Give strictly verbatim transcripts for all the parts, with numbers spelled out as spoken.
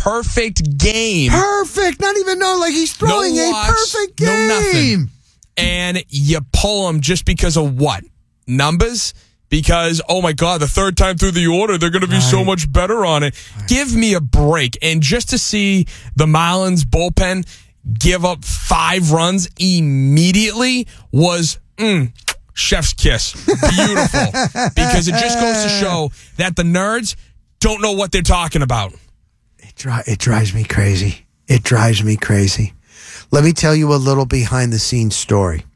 perfect game. Perfect. Not even know, like he's throwing no a walks, perfect game. No nothing. And you pull him just because of what? Numbers? Because, oh my God, the third time through the order, they're going to be right. so much better on it. Right. Give me a break. And just to see the Marlins bullpen give up five runs immediately was mm, chef's kiss. Beautiful. Because it just goes to show that the nerds don't know what they're talking about. It, dri- it drives me crazy. It drives me crazy. Let me tell you a little behind-the-scenes story.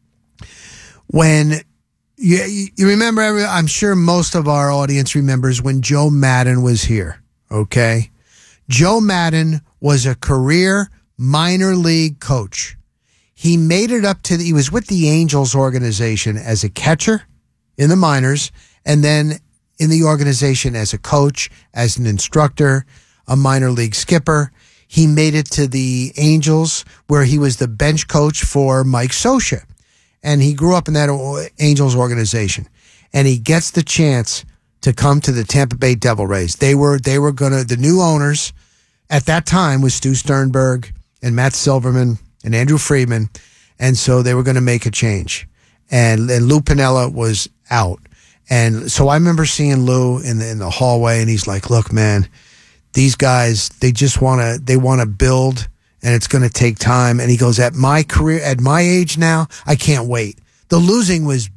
When... You, you remember, I'm sure most of our audience remembers when Joe Maddon was here, okay? Joe Maddon was a career minor league coach. He made it up to, the, he was with the Angels organization as a catcher in the minors, and then in the organization as a coach, as an instructor, a minor league skipper. He made it to the Angels where he was the bench coach for Mike Scioscia. And he grew up in that Angels organization, and he gets the chance to come to the Tampa Bay Devil Rays. They were they were gonna the new owners at that time was Stu Sternberg and Matt Silverman and Andrew Friedman, and so they were going to make a change. And, and Lou Piniella was out, and so I remember seeing Lou in the in the hallway, and he's like, "Look, man, these guys they just want to they want to build." And it's going to take time. And he goes, at my career, at my age now, I can't wait. The losing was,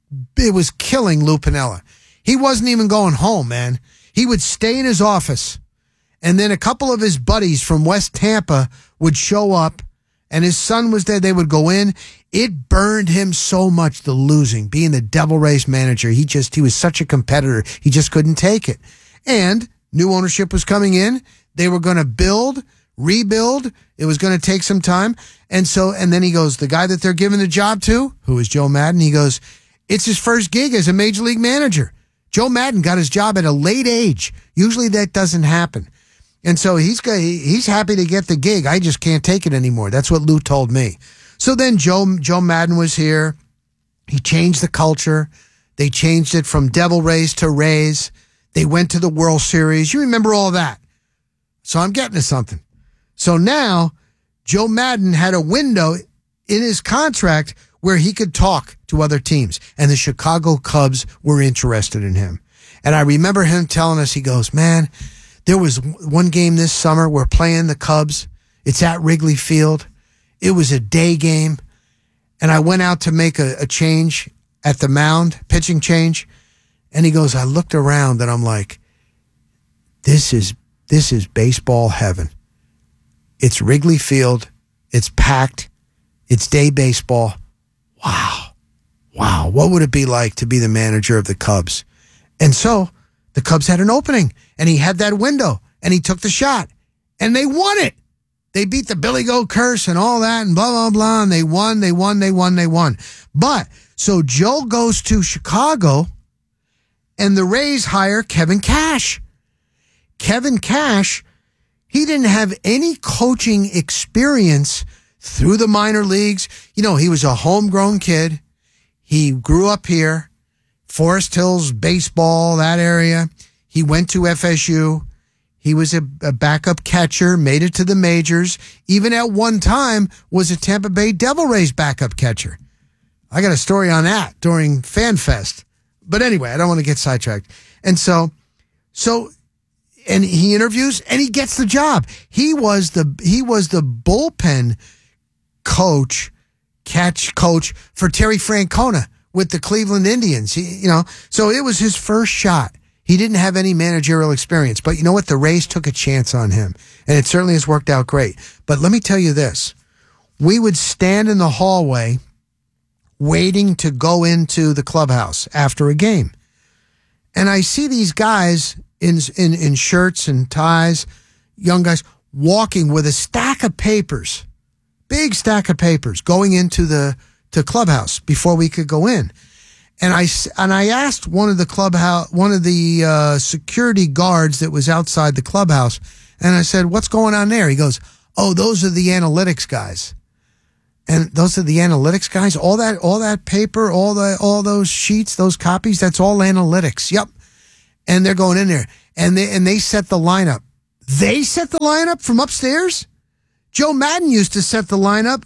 it was killing Lou Piniella. He wasn't even going home, man. He would stay in his office. And then a couple of his buddies from West Tampa would show up, and his son was there. They would go in. It burned him so much, the losing, being the Devil Rays manager. He just, he was such a competitor. He just couldn't take it. And new ownership was coming in. They were going to build, rebuild. It was going to take some time. And so, and then he goes, the guy that they're giving the job to, who is Joe Maddon, he goes, it's his first gig as a major league manager. Joe Maddon got his job at a late age. Usually that doesn't happen. And so he's he's happy to get the gig. I just can't take it anymore. That's what Lou told me. So then Joe, Joe Maddon was here. He changed the culture. They changed it from Devil Rays to Rays. They went to the World Series. You remember all that. So I'm getting to something. So now, Joe Maddon had a window in his contract where he could talk to other teams, and the Chicago Cubs were interested in him. And I remember him telling us, he goes, man, there was one game this summer, we're playing the Cubs. It's at Wrigley Field. It was a day game, and I went out to make a, a change at the mound, pitching change, and he goes, I looked around, and I'm like, this is this is baseball heaven. It's Wrigley Field. It's packed. It's day baseball. Wow. Wow. What would it be like to be the manager of the Cubs? And so the Cubs had an opening, and he had that window, and he took the shot, and they won it. They beat the Billy Goat curse and all that and blah, blah, blah, and they won, they won, they won, they won. But so Joe goes to Chicago, and the Rays hire Kevin Cash. Kevin Cash, he didn't have any coaching experience through the minor leagues. You know, he was a homegrown kid. He grew up here, Forest Hills, baseball, that area. He went to F S U. He was a, a backup catcher, made it to the majors. Even at one time was a Tampa Bay Devil Rays backup catcher. I got a story on that during Fan Fest. But anyway, I don't want to get sidetracked. And so, so, and he interviews and he gets the job. He was the, he was the bullpen coach, catch coach for Terry Francona with the Cleveland Indians. He, you know, so it was his first shot. He didn't have any managerial experience, but you know what? The Rays took a chance on him, and it certainly has worked out great. But let me tell you this. We would stand in the hallway waiting to go into the clubhouse after a game. And I see these guys in, in, in shirts and ties, young guys, walking with a stack of papers, big stack of papers, going into the to clubhouse before we could go in. And I, and I asked one of the clubhouse, one of the uh, security guards that was outside the clubhouse, and I said, what's going on there? He goes, oh, those are the analytics guys. And those are the analytics guys? All that, all that paper, all the, all those sheets, those copies, that's all analytics. Yep. And they're going in there. And they, and they set the lineup. They set the lineup from upstairs? Joe Madden used to set the lineup.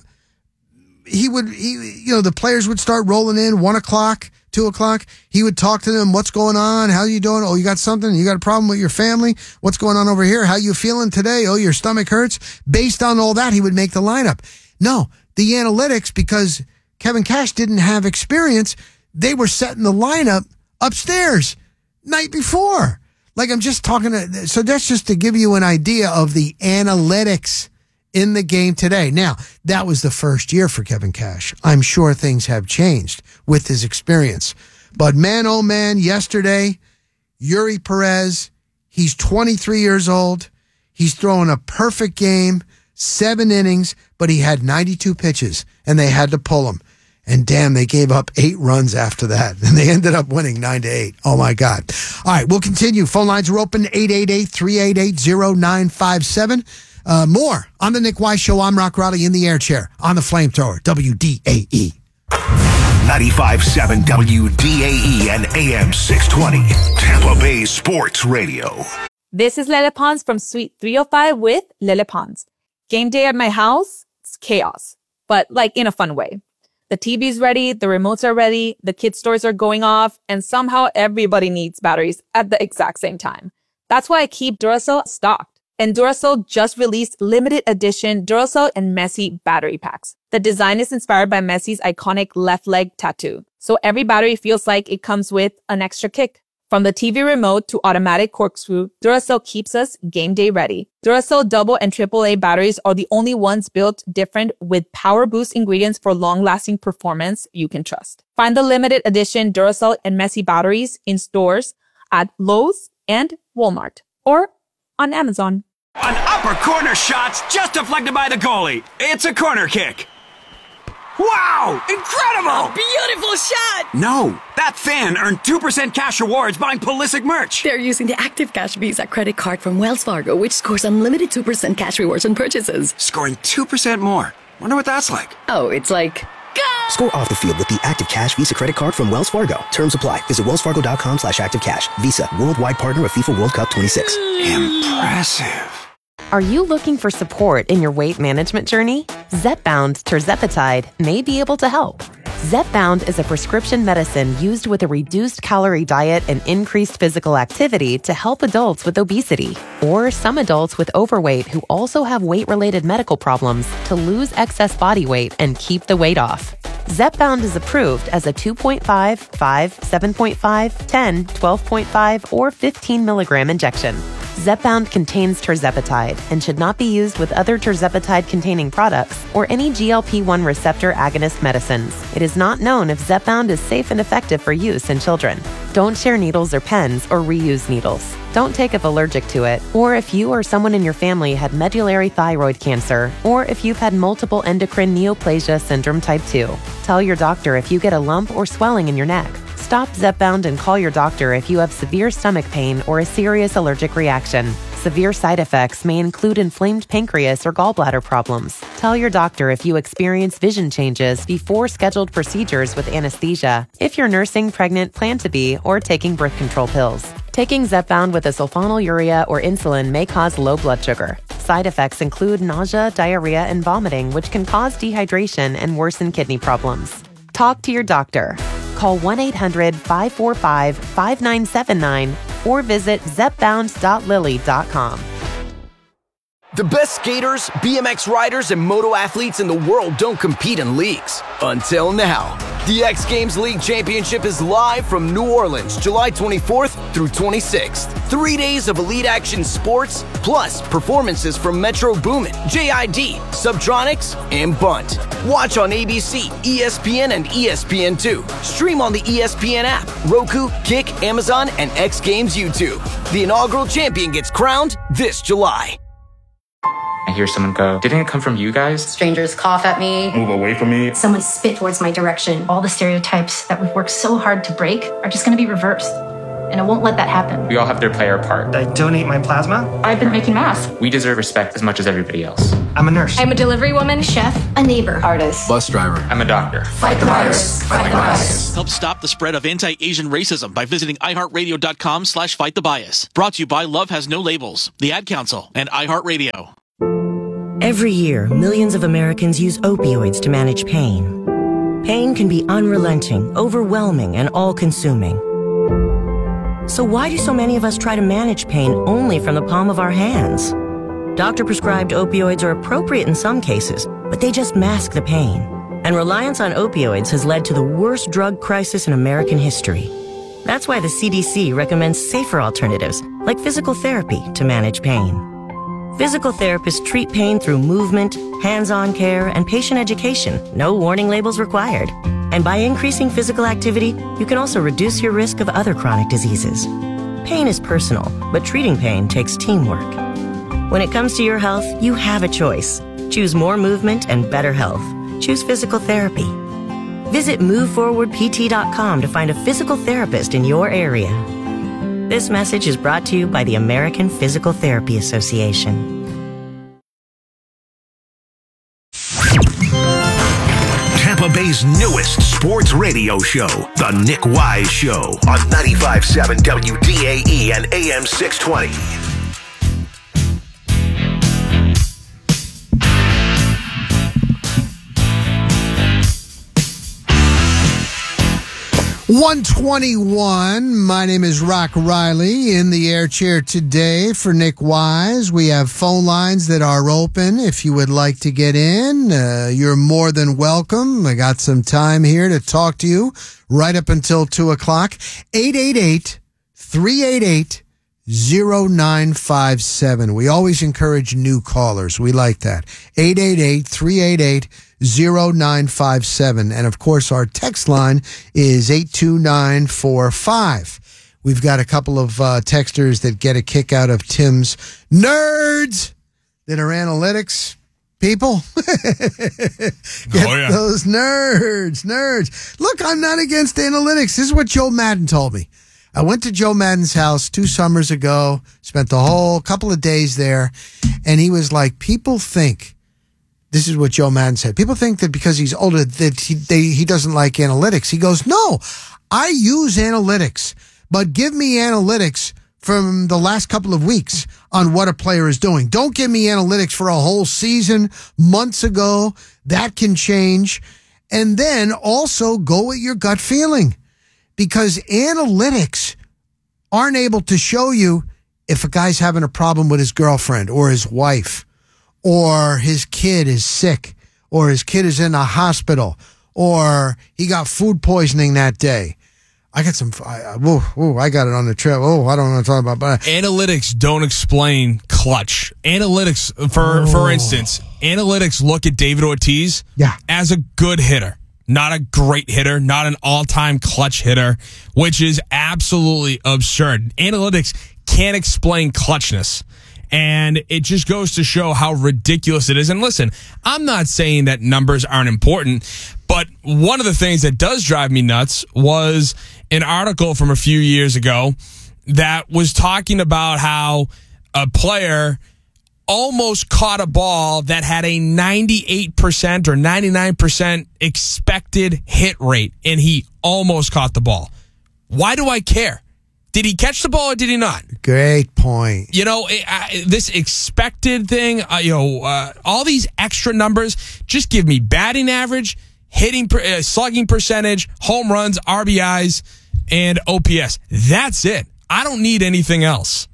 He would, he, you know, the players would start rolling in one o'clock, two o'clock. He would talk to them. What's going on? How you doing? Oh, you got something? You got a problem with your family? What's going on over here? How you feeling today? Oh, your stomach hurts. Based on all that, he would make the lineup. No, the analytics, because Kevin Cash didn't have experience, they were setting the lineup upstairs night before. Like, I'm just talking to, so that's just to give you an idea of the analytics in the game today. Now, that was the first year for Kevin Cash. I'm sure things have changed with his experience. But man, oh man, yesterday, Yuri Perez, he's twenty-three years old. He's throwing a perfect game, seven innings, but he had ninety-two pitches, and they had to pull him. And damn, they gave up eight runs after that. And they ended up winning nine to eight. Oh, my God. All right, we'll continue. Phone lines are open, eight eight eight, three eight eight, zero nine five seven. Uh, more on the Nick Weiss Show. I'm Rock Raleigh in the air chair on the Flamethrower, W D A E. ninety-five point seven W D A E and A M six twenty, Tampa Bay Sports Radio. This is Lele Pons from Suite three oh five with Lele Pons. Game day at my house, it's chaos, but like in a fun way. The T V's ready, the remotes are ready, the kids' stores are going off, and somehow everybody needs batteries at the exact same time. That's why I keep Duracell stocked. And Duracell just released limited edition Duracell and Messi battery packs. The design is inspired by Messi's iconic left leg tattoo. So every battery feels like it comes with an extra kick. From the T V remote to automatic corkscrew, Duracell keeps us game day ready. Duracell double and triple A batteries are the only ones built different with power boost ingredients for long-lasting performance you can trust. Find the limited edition Duracell and Messi batteries in stores at Lowe's and Walmart or on Amazon. An upper corner shot's just deflected by the goalie. It's a corner kick. Wow! Incredible! Beautiful shot! No, that fan earned two percent cash rewards buying Pulisic merch. They're using the Active Cash Visa credit card from Wells Fargo, which scores unlimited two percent cash rewards on purchases. Scoring two percent more. Wonder what that's like. Oh, it's like... Go! Score off the field with the Active Cash Visa credit card from Wells Fargo. Terms apply. Visit wellsfargo.com slash active cash. Visa, worldwide partner of FIFA World Cup twenty-six. Impressive. Are you looking for support in your weight management journey? Zepbound tirzepatide may be able to help. Zepbound is a prescription medicine used with a reduced calorie diet and increased physical activity to help adults with obesity or some adults with overweight who also have weight-related medical problems to lose excess body weight and keep the weight off. Zepbound is approved as a two point five, five, seven point five, ten, twelve point five, or fifteen milligram injection. Zepbound contains tirzepatide and should not be used with other tirzepatide-containing products or any G L P one receptor agonist medicines. It is not known if Zepbound is safe and effective for use in children. Don't share needles or pens or reuse needles. Don't take if allergic to it, or if you or someone in your family had medullary thyroid cancer, or if you've had multiple endocrine neoplasia syndrome type two. Tell your doctor if you get a lump or swelling in your neck. Stop Zepbound and call your doctor if you have severe stomach pain or a serious allergic reaction. Severe side effects may include inflamed pancreas or gallbladder problems. Tell your doctor if you experience vision changes before scheduled procedures with anesthesia, if you're nursing, pregnant, plan to be, or taking birth control pills. Taking Zepbound with a sulfonylurea or insulin may cause low blood sugar. Side effects include nausea, diarrhea, and vomiting, which can cause dehydration and worsen kidney problems. Talk to your doctor. Call one eight hundred, five four five, five nine seven nine or visit zepbound dot lilly dot com. The best skaters, B M X riders, and moto athletes in the world don't compete in leagues. Until now. The X Games League Championship is live from New Orleans, July twenty-fourth through twenty-sixth. Three days of elite action sports, plus performances from Metro Boomin, J I D, Subtronics, and Bunt. Watch on A B C, E S P N, and E S P N two. Stream on the E S P N app, Roku, Kick, Amazon, and X Games YouTube. The inaugural champion gets crowned this July. I hear someone go, didn't it come from you guys? Strangers cough at me. Move away from me. Someone spit towards my direction. All the stereotypes that we've worked so hard to break are just going to be reversed. and I won't let that happen. We all have to play our part. I donate my plasma. I've been making masks. We deserve respect as much as everybody else. I'm a nurse. I'm a delivery woman, chef, a neighbor, artist, Bus driver. I'm a doctor. Fight the virus. Fight the bias. Help stop the spread of anti-Asian racism by visiting iHeartRadio.com slash fight the bias. Brought to you by Love Has No Labels, the Ad Council, and iHeartRadio. Every year, millions of Americans use opioids to manage pain. Pain can be unrelenting, overwhelming, and all-consuming. So why do so many of us try to manage pain only from the palm of our hands? Doctor-prescribed opioids are appropriate in some cases, but they just mask the pain. And reliance on opioids has led to the worst drug crisis in American history. That's why the C D C recommends safer alternatives, like physical therapy, to manage pain. Physical therapists treat pain through movement, hands-on care, and patient education. No warning labels required. And by increasing physical activity, you can also reduce your risk of other chronic diseases. Pain is personal, but treating pain takes teamwork. When it comes to your health, you have a choice. Choose more movement and better health. Choose physical therapy. Visit move forward p t dot com to find a physical therapist in your area. This message is brought to you by the American Physical Therapy Association. Tampa Bay's newest sports radio show, The Nick Wise Show, on ninety-five point seven W D A E and A M six twenty. one twenty-one. My name is Rock Riley in the air chair today for Nick Wise. We have phone lines that are open. If you would like to get in, uh, you're more than welcome. I got some time here to talk to you right up until two o'clock. eight eight eight, three eight eight, zero nine five seven. We always encourage new callers. We like that. eight eight eight, three eight eight, zero nine five seven. And of course, our text line is eight two nine four five. We've got a couple of uh, texters that get a kick out of Tim's nerds that are analytics people. Get oh, yeah. those nerds, nerds. Look, I'm not against analytics. This is what Joe Madden told me. I went to Joe Madden's house two summers ago, spent the whole couple of days there, and he was like, people think, this is what Joe Madden said, people think that because he's older that he, they, he doesn't like analytics. He goes, no, I use analytics, but give me analytics from the last couple of weeks on what a player is doing. Don't give me analytics for a whole season, months ago. That can change. And then also go with your gut feeling, because analytics aren't able to show you if a guy's having a problem with his girlfriend or his wife, or his kid is sick, or his kid is in a hospital, or he got food poisoning that day. I got some, I, oh, oh, I got it on the trip. Oh, I don't know what I'm talking about. But analytics don't explain clutch. Analytics, for oh. for instance, analytics look at David Ortiz yeah. as a good hitter. Not a great hitter, not an all-time clutch hitter, which is absolutely absurd. Analytics can't explain clutchness. And it just goes to show how ridiculous it is. And listen, I'm not saying that numbers aren't important, but one of the things that does drive me nuts was an article from a few years ago that was talking about how a player almost caught a ball that had a ninety-eight percent or ninety-nine percent expected hit rate, and he almost caught the ball. Why do I care? Did he catch the ball or did he not? Great point. You know, uh, this expected thing, uh, you know, uh, all these extra numbers, just give me batting average, hitting, per, uh, slugging percentage, home runs, R B Is, and O P S. That's it. I don't need anything else.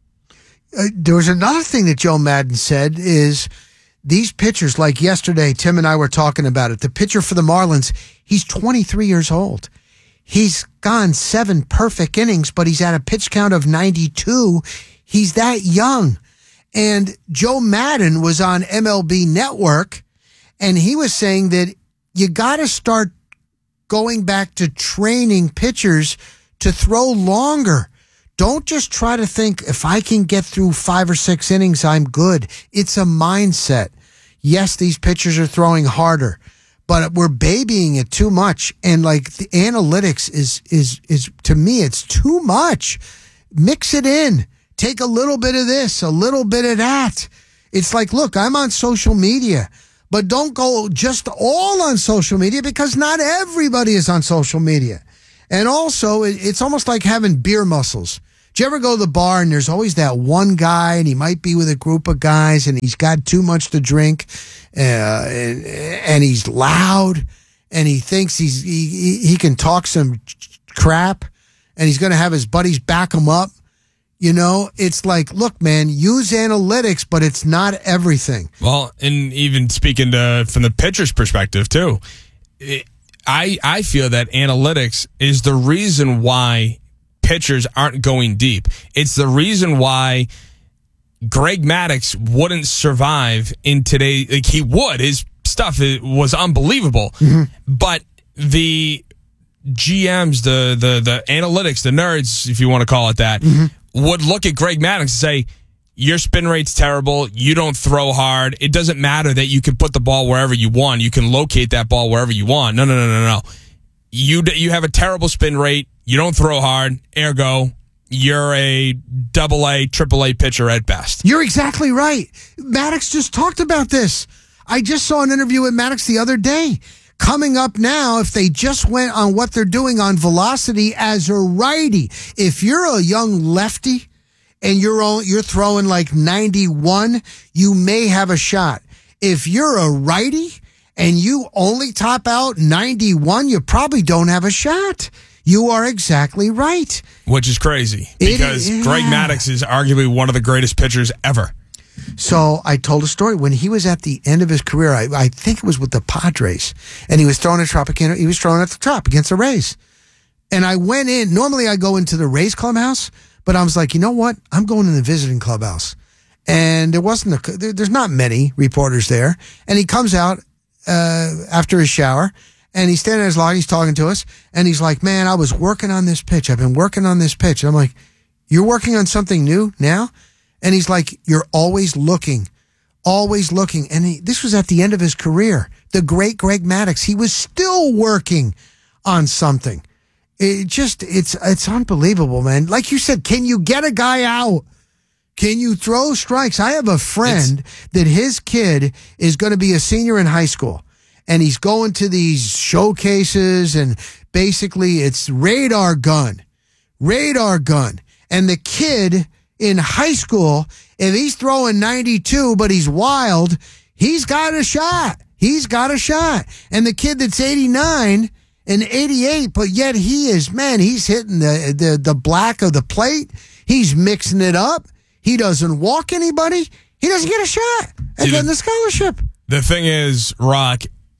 Uh, there was another thing that Joe Madden said is these pitchers, like yesterday, Tim and I were talking about it. The pitcher for the Marlins, he's twenty-three years old. He's gone seven perfect innings, but he's at a pitch count of ninety-two. He's that young. And Joe Madden was on M L B Network, and he was saying that you got to start going back to training pitchers to throw longer. Don't just try to think, if I can get through five or six innings, I'm good. It's a mindset. Yes, these pitchers are throwing harder, but we're babying it too much. And like the analytics is, is, is to me, it's too much. Mix it in. Take a little bit of this, a little bit of that. It's like, look, I'm on social media, but don't go just all on social media because not everybody is on social media. And also, it's almost like having beer muscles. Do you ever go to the bar and there's always that one guy and he might be with a group of guys and he's got too much to drink uh, and, and he's loud and he thinks he's he, he can talk some crap and he's going to have his buddies back him up. You know, it's like, look, man, use analytics, but it's not everything. Well, and even speaking to, from the pitcher's perspective, too, it, I I feel that analytics is the reason why pitchers aren't going deep. It's the reason why Greg Maddux wouldn't survive in today. Like, he would. His stuff was unbelievable. Mm-hmm. But the G Ms, the, the, the analytics, the nerds, if you want to call it that, mm-hmm. would look at Greg Maddux and say, your spin rate's terrible. You don't throw hard. It doesn't matter that you can put the ball wherever you want. You can locate that ball wherever you want. No, no, no, no, no. You you have a terrible spin rate. You don't throw hard. Ergo, you're a double A, triple A pitcher at best. You're exactly right. Maddux just talked about this. I just saw an interview with Maddux the other day. Coming up now, if they just went on what they're doing on velocity as a righty, if you're a young lefty and you're only, you're throwing like ninety-one, you may have a shot. If you're a righty and you only top out ninety-one, you probably don't have a shot. You are exactly right. Which is crazy because it, yeah. Greg Maddux is arguably one of the greatest pitchers ever. So I told a story when he was at the end of his career. I, I think it was with the Padres, and he was throwing at Tropicana. He was throwing at the Trop against the Rays. And I went in. Normally I go into the Rays clubhouse, but I was like, you know what? I'm going in the visiting clubhouse. And there wasn't a, there, there's not many reporters there. And he comes out uh, after his shower, and he's standing in his log. He's talking to us, and he's like, man, I was working on this pitch. I've been working on this pitch. And I'm like, you're working on something new now? And he's like, you're always looking, always looking. And he, this was at the end of his career. The great Greg Maddux, he was still working on something. It just, it's it's unbelievable, man. Like you said, can you get a guy out? Can you throw strikes? I have a friend it's, that his kid is going to be a senior in high school. And he's going to these showcases, and basically it's radar gun, radar gun. And the kid in high school, if he's throwing ninety-two, but he's wild, he's got a shot. He's got a shot. And the kid that's eighty-nine and eighty-eight, but yet he is, man, he's hitting the, the, the black of the plate. He's mixing it up. He doesn't walk anybody. He doesn't get a shot at getting the scholarship. The thing is, Rock,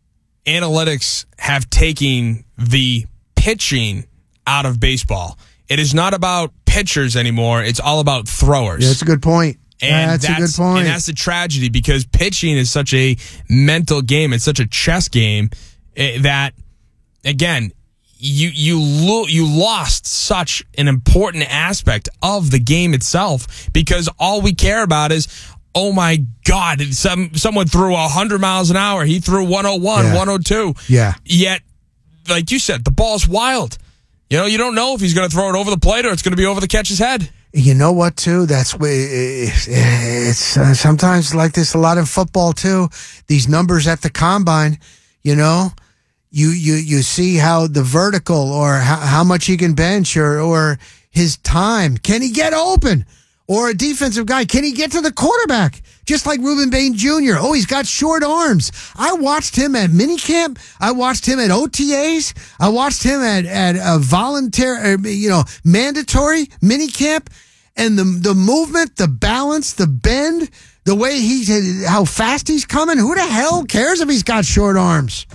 analytics have taken the pitching out of baseball. It is not about pitchers anymore. It's all about throwers. Yeah, that's a good point. And that's, that's a good point. And that's the tragedy because pitching is such a mental game. It's such a chess game that, again, you you lo- you lost such an important aspect of the game itself because all we care about is, oh my God, some someone threw one hundred miles an hour. He threw one oh one, yeah. one oh two. Yeah. Yet, like you said, the ball's wild. You know, you don't know if he's going to throw it over the plate or it's going to be over the catcher's head. You know what, too? That's it's, it's uh, sometimes like this a lot in football, too. These numbers at the combine, you know, you you you see how the vertical or how, how much he can bench or or his time. Can he get open? Or a defensive guy, can he get to the quarterback? Just like Ruben Bain Junior Oh, he's got short arms. I watched him at minicamp. I watched him at O T As. I watched him at, at a voluntary, you know, mandatory minicamp. And the the movement, the balance, the bend, the way he's, how fast he's coming. Who the hell cares if he's got short arms?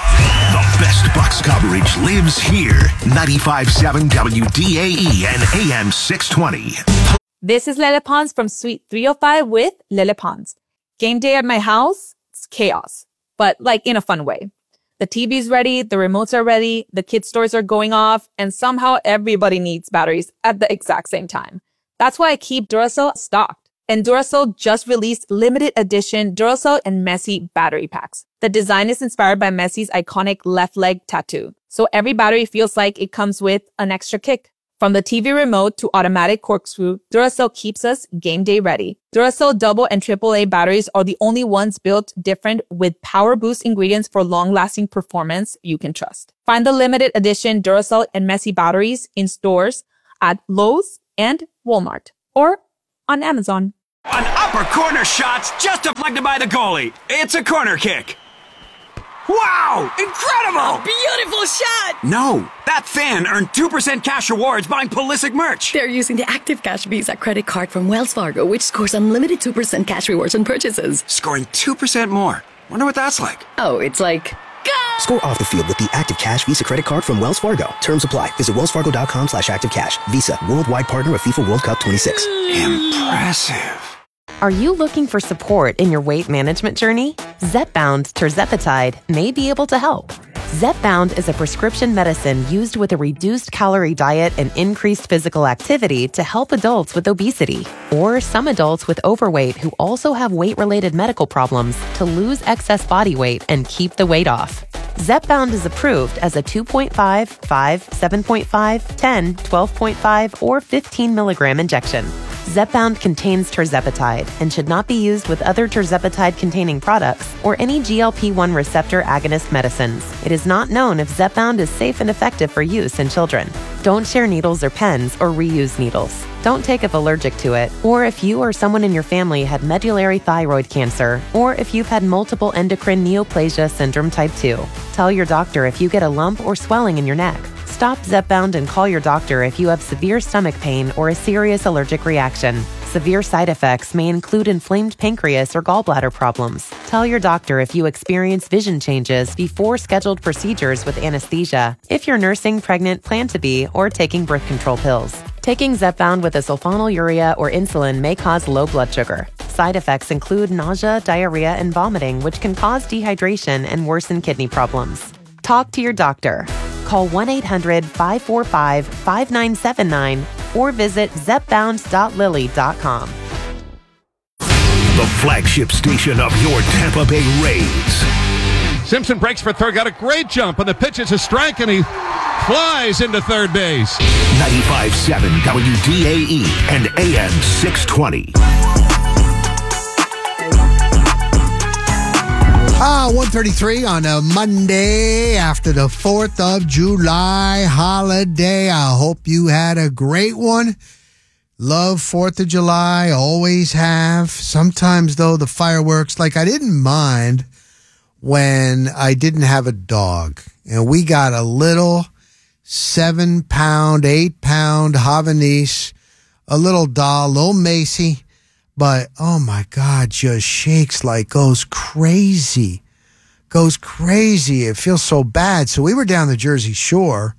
The best Bucks coverage lives here. ninety-five point seven W D A E and A M six twenty. This is Lele Pons from Suite three oh five with Lele Pons. Game day at my house, it's chaos, but like in a fun way. The T V's ready, the remotes are ready, the kids' stores are going off, and somehow everybody needs batteries at the exact same time. That's why I keep Duracell stocked. And Duracell just released limited edition Duracell and Messi battery packs. The design is inspired by Messi's iconic left leg tattoo, so every battery feels like it comes with an extra kick. From the T V remote to automatic corkscrew, Duracell keeps us game day ready. Duracell double and triple A batteries are the only ones built different with power boost ingredients for long-lasting performance you can trust. Find the limited edition Duracell and Messi batteries in stores at Lowe's and Walmart or on Amazon. An upper corner shot's just deflected by the goalie. It's a corner kick. Wow! Incredible! A beautiful shot! No, that fan earned two percent cash rewards buying Pulisic merch. They're using the Active Cash Visa credit card from Wells Fargo, which scores unlimited two percent cash rewards on purchases. Scoring two percent more. Wonder what that's like. Oh, it's like... Score off the field with the Active Cash Visa credit card from Wells Fargo. Terms apply. Visit wellsfargo.com slash active cash. Visa, worldwide partner of FIFA World Cup twenty-six. Impressive. Are you looking for support in your weight management journey? Zepbound tirzepatide may be able to help. Zepbound is a prescription medicine used with a reduced calorie diet and increased physical activity to help adults with obesity or some adults with overweight who also have weight-related medical problems to lose excess body weight and keep the weight off. Zepbound is approved as a two point five, five, seven point five, ten, twelve point five, or fifteen milligram injection. Zepbound contains tirzepatide and should not be used with other tirzepatide-containing products or any G L P one receptor agonist medicines. It is not known if Zepbound is safe and effective for use in children. Don't share needles or pens or reuse needles. Don't take if allergic to it, or if you or someone in your family had medullary thyroid cancer, or if you've had multiple endocrine neoplasia syndrome type two. Tell your doctor if you get a lump or swelling in your neck. Stop Zepbound and call your doctor if you have severe stomach pain or a serious allergic reaction. Severe side effects may include inflamed pancreas or gallbladder problems. Tell your doctor if you experience vision changes before scheduled procedures with anesthesia, if you're nursing, pregnant, plan to be, or taking birth control pills. Taking Zepbound with a sulfonylurea or insulin may cause low blood sugar. Side effects include nausea, diarrhea, and vomiting, which can cause dehydration and worsen kidney problems. Talk to your doctor. Call one eight hundred, five four five, five nine seven nine or visit zepbound dot lilly dot com. The flagship station of your Tampa Bay Rays. Simpson breaks for third, got a great jump on the pitch. It's a strike, and he flies into third base. ninety-five point seven W D A E and A M six twenty. Ah, one thirty-three on a Monday after the fourth of July holiday. I hope you had a great one. Love fourth of July, always have. Sometimes, though, the fireworks, like I didn't mind when I didn't have a dog. And we got a little seven pound, eight pound Havanese, a little doll, little Macy. But, oh my God, just shakes like goes crazy. Goes crazy. It feels so bad. So we were down the Jersey Shore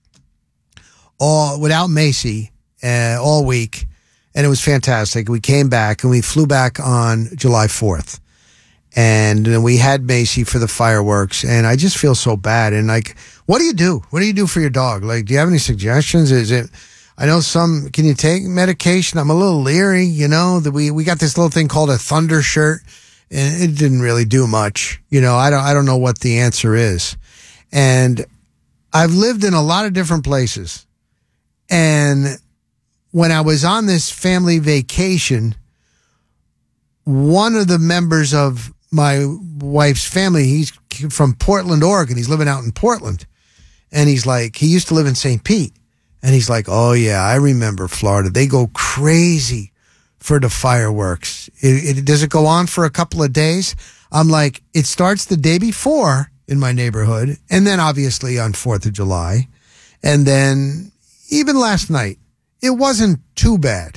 all without Macy uh, all week, and it was fantastic. We came back, and we flew back on July fourth. And then we had Macy for the fireworks, and I just feel so bad. And, like, what do you do? What do you do for your dog? Like, do you have any suggestions? Is it... I know some, can you take medication? I'm a little leery, you know, that we, we got this little thing called a Thunder shirt, and it didn't really do much. You know, I don't, I don't know what the answer is. And I've lived in a lot of different places. And when I was on this family vacation, one of the members of my wife's family, he's from Portland, Oregon. He's living out in Portland. And he's like, he used to live in Saint Pete. And he's like, oh, yeah, I remember Florida. They go crazy for the fireworks. It, it, does it go on for a couple of days? I'm like, it starts the day before in my neighborhood, and then obviously on fourth of July. And then even last night, it wasn't too bad.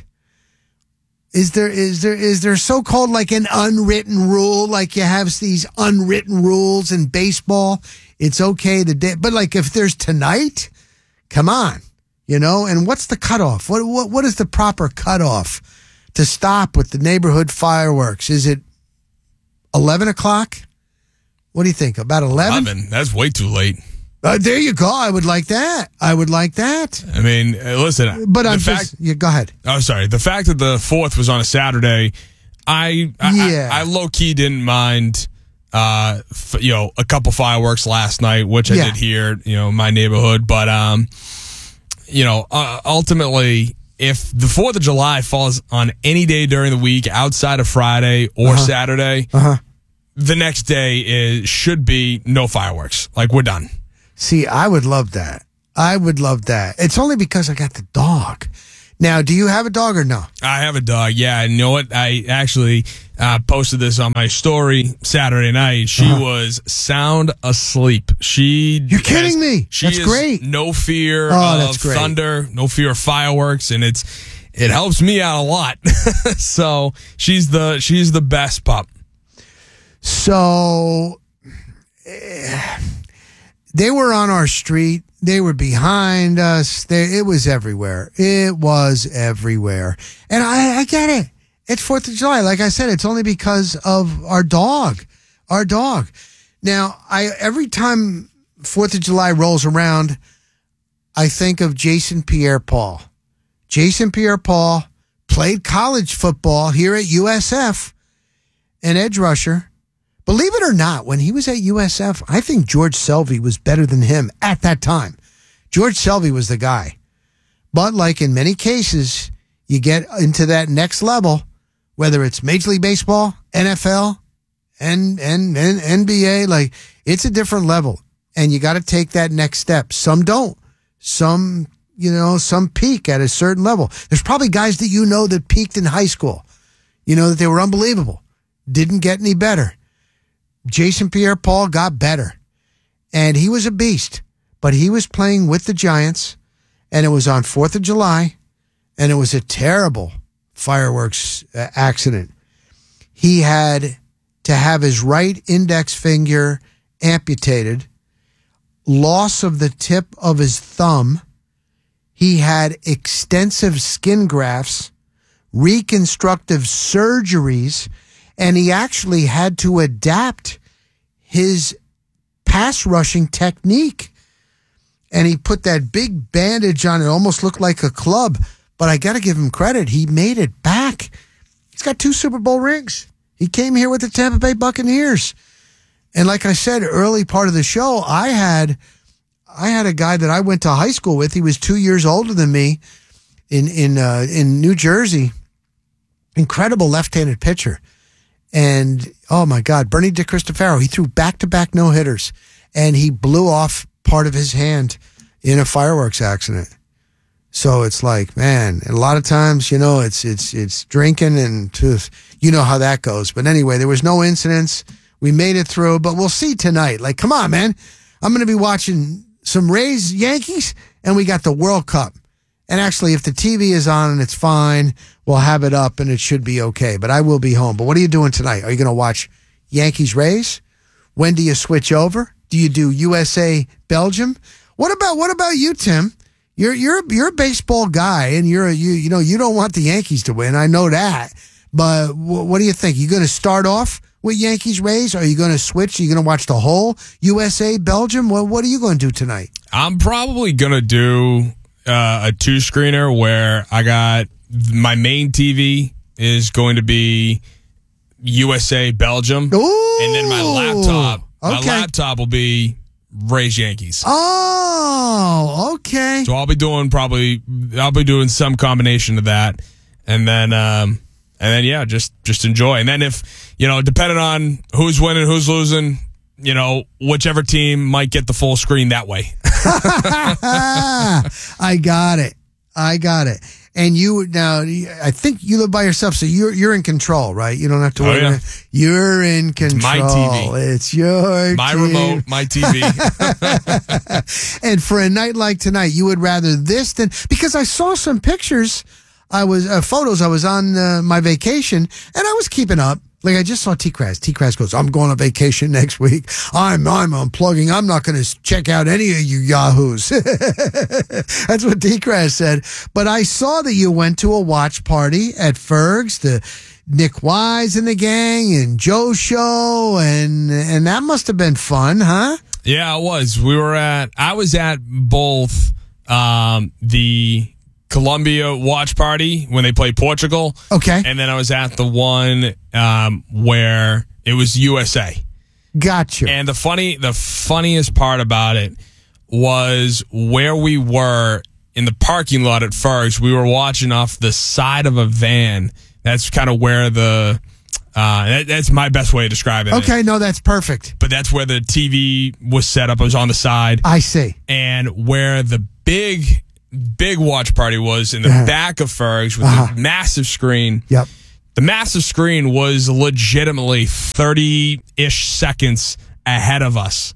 Is there is there is there so-called like an unwritten rule, like you have these unwritten rules in baseball? It's okay the day, but like if there's tonight, come on. You know, and what's the cutoff? What what what is the proper cutoff to stop with the neighborhood fireworks? Is it eleven o'clock? What do you think? About eleven? Eleven. That's way too late. Uh, there you go. I would like that. I would like that. I mean, uh, listen. But the I'm fact, just. Yeah, go ahead. Oh, sorry. The fact that the fourth was on a Saturday, I I, yeah. I, I low key didn't mind. Uh, f- you know, a couple fireworks last night, which I Yeah. did here. You know, in my neighborhood, but um, you know, uh, ultimately, if the Fourth of July falls on any day during the week outside of Friday or Uh-huh. Saturday, Uh-huh. the next day is should be no fireworks. Like, we're done. See, I would love that. I would love that. It's only because I got the dog. Now, do you have a dog or no? I have a dog. Yeah, and you know what? I actually uh, posted this on my story Saturday night. She Uh-huh. was sound asleep. She You're kidding has- me. She That's is great. No fear Oh, of that's great. thunder. No fear of fireworks, and it's it helps me out a lot. So she's the she's the best pup. So eh, they were on our street. They were behind us. They, it was everywhere. It was everywhere. And I, I get it. It's fourth of July. Like I said, it's only because of our dog. Our dog. Now, I every time fourth of July rolls around, I think of Jason Pierre-Paul. Jason Pierre-Paul played college football here at U S F, an edge rusher. Believe it or not, when he was at U S F, I think George Selvey was better than him at that time. George Selvey was the guy. But like in many cases, you get into that next level, whether it's Major League Baseball, N F L, and, and, and N B A, like it's a different level. And you got to take that next step. Some don't. Some, you know, some peak at a certain level. There's probably guys that you know that peaked in high school. You know, that they were unbelievable. Didn't get any better. Jason Pierre-Paul got better, and he was a beast, but he was playing with the Giants, and it was on fourth of July, and it was a terrible fireworks uh, accident. He had to have his right index finger amputated, loss of the tip of his thumb. He had extensive skin grafts, reconstructive surgeries, and he actually had to adapt his pass rushing technique. And he put that big bandage on it, almost looked like a club. But I got to give him credit. He made it back. He's got two Super Bowl rings. He came here with the Tampa Bay Buccaneers. And like I said, early part of the show, I had I had a guy that I went to high school with. He was two years older than me in, in, uh, in New Jersey. Incredible left-handed pitcher. And, oh, my God, Bernie DiCristofaro, he threw back-to-back no-hitters, and he blew off part of his hand in a fireworks accident. So it's like, man, a lot of times, you know, it's it's it's drinking and to, you know how that goes. But anyway, there was no incidents. We made it through, but we'll see tonight. Like, come on, man. I'm going to be watching some Rays Yankees, and we got the World Cup. And actually, if the T V is on and it's fine, we'll have it up and it should be okay. But I will be home. But what are you doing tonight? Are you going to watch Yankees Rays? When do you switch over? Do you do U S A Belgium? What about what about you, Tim? You're you're you're a baseball guy, and you're a, you you know you don't want the Yankees to win. I know that. But w- what do you think? You going to start off with Yankees Rays? Or are you going to switch? Are you going to watch the whole U S A Belgium? What what are you going to do tonight? I'm probably going to do Uh, a two screener where I got my main T V is going to be U S A Belgium, Ooh, and then my laptop, my okay. laptop will be Rays Yankees. Oh, okay. So I'll be doing probably I'll be doing some combination of that, and then um, and then yeah, just just enjoy. And then if you know, depending on who's winning, who's losing, you know, whichever team might get the full screen that way. I got it. I got it. And you now, I think you live by yourself, so you're you're in control, right? You don't have to worry. Oh, yeah. You're in control. It's my T V. It's your my team. remote, my T V. And for a night like tonight, you would rather this than because I saw some pictures. I was uh, photos. I was on uh, my vacation, and I was keeping up. Like I just saw T-Kraz. T-Kraz goes, I'm going on vacation next week. I'm I'm unplugging. I'm not going to check out any of you yahoos. That's what T-Kraz said. But I saw that you went to a watch party at Ferg's, the Nick Wise and the gang and Joe show, and and that must have been fun, huh? Yeah, it was. We were at, I was at both um, the Colombia watch party when they played Portugal. Okay. And then I was at the one um, where it was U S A. Gotcha. And the funny, the funniest part about it was where we were in the parking lot at Fergs. We were watching off the side of a van. That's kind of where the, uh, that, that's my best way to describe it. Okay, no, that's perfect. But that's where the T V was set up. It was on the side. I see. And where the big, big watch party was in the Uh-huh. back of Fergs with Uh-huh. the massive screen. Yep. The massive screen was legitimately thirty-ish seconds ahead of us.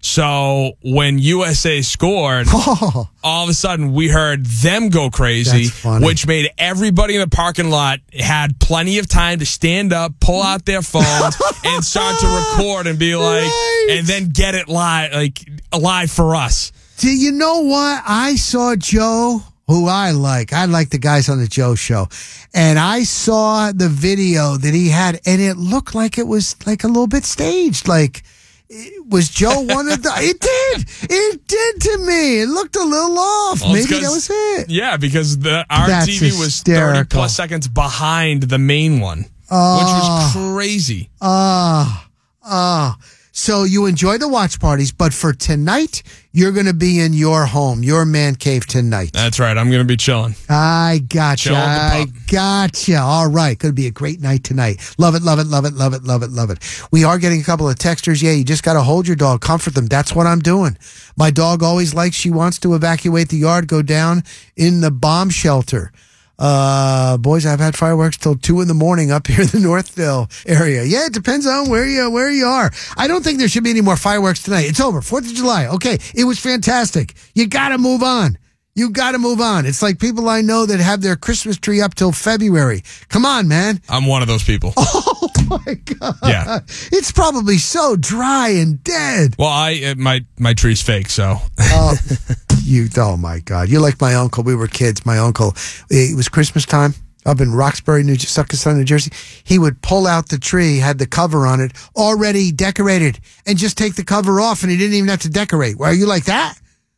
So when U S A scored, Oh, all of a sudden we heard them go crazy, That's funny. which made everybody in the parking lot had plenty of time to stand up, pull out their phones, and start to record and be like, Right. and then get it live, like live for us. do you know what? I saw Joe, who I like. I like the guys on the Joe show. And I saw the video that he had, and it looked like it was like a little bit staged. Like, it- was Joe one of the... It did. It did to me. It looked a little off. Well, it's Maybe that 'cause- was it. Yeah, because the our That's T V was thirty hysterical. plus seconds behind the main one, Oh. which was crazy. Ah, ah. So you enjoy the watch parties, but for tonight, you're going to be in your home, your man cave tonight. That's right. I'm going to be chilling. I gotcha. Chill at the I pub. gotcha. All right. Going to be a great night tonight. Love it, love it, love it, love it, love it, love it. We are getting a couple of texters. Yeah, you just got to hold your dog, comfort them. That's what I'm doing. My dog always likes, she wants to evacuate the yard, go down in the bomb shelter. Uh, boys, I've had fireworks till two in the morning up here in the Northville area. Yeah, it depends on where you, where you are. I don't think there should be any more fireworks tonight. It's over. Fourth of July. Okay. It was fantastic. You gotta move on. You gotta move on. It's like people I know that have their Christmas tree up till February. Come on, man. I'm one of those people. Oh my God. Yeah. It's probably so dry and dead. Well, I uh, my my tree's fake, so Oh, you, oh my God. You're like my uncle. We were kids. My uncle, it was Christmas time up in Roxbury, New Succotash, New Jersey. He would pull out the tree, had the cover on it, already decorated, and just take the cover off, and he didn't even have to decorate. Well, are you like that?